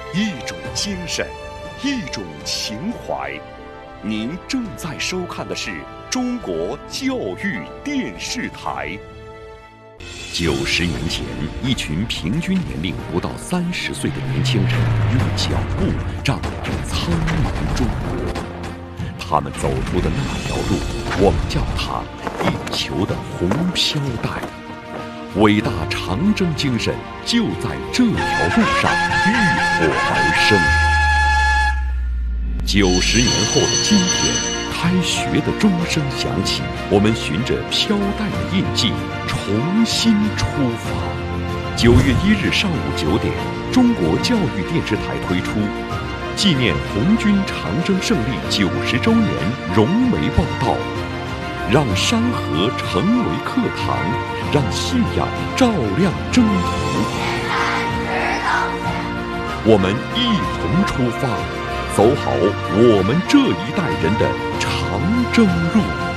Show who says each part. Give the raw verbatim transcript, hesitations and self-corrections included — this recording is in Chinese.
Speaker 1: 一种精神，一种情怀。您正在收看的是中国教育电视台。九十年前，一群平均年龄不到三十岁的年轻人，用脚步丈量苍茫中国。他们走出的那条路，我们叫它地球的红飘带。伟大长征精神就在这条路上浴火而生。九十年后的今天，开学的钟声响起，我们循着飘带的印记重新出发。九月一日上午九点，中国教育电视台推出纪念红军长征胜利九十周年融媒报道，让山河成为课堂，让信仰照亮征途。我们一同出发，走好我们这一代人的长征路。